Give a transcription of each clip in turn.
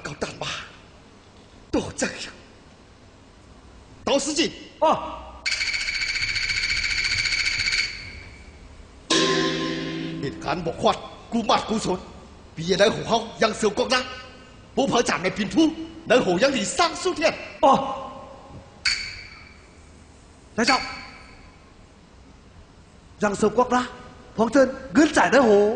到大马，多这样。刀司机， 哦。 เหตุการณ์บอกว่ากูมาดกูสนปีในหัวเขายังเสือกกนะผู้เผาจากในพินทุในหัวยังหลีสร้างสู้เทียน哦，大将，让守国啦，黄真跟仔的火。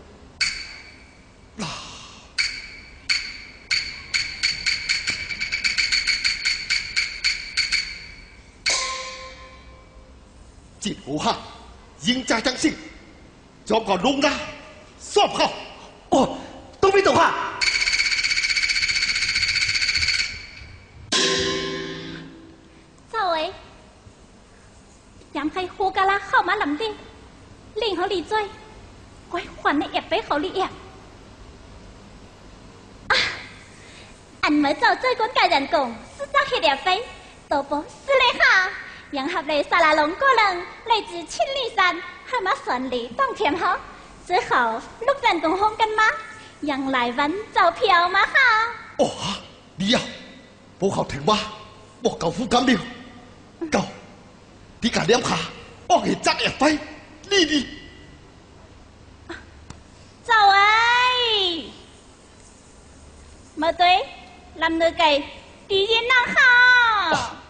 จิตหัวหักยิงใจจังสิจอมก่อนลงนะสอบเขา哦，都没走哈。 เจ้าเอ๋ยยามใครคูกะละเข้ามาลำดิลิงเขาหลีจ้อยก้อยขวัญในเอียบไปเขาหลีเอียบอันเมื่อเจ้าจ้อยก้นไก่ดันกงสุดเจ้าเขียดเอียบไปโตโปสุเลยค่ะยังหับเลยสาราหลงก็ลังเลยจือชิ้นลีซันให้มาสอนหลีต้องเทียมเขาเจ้าเขาลูกดันกงห้องกันมายังหลายวันเจ้าเพียวมาค่ะโอ้เดียวพวกเขาถึงว่าบอกเก่าฟูกำเดียวเก่าที่การเลี้ยงขาออกเห็นจักแอบไปนี่ดีเจ้าไอ้มาตัวลำเนื้อไก่ดีเย็นนะค่ะ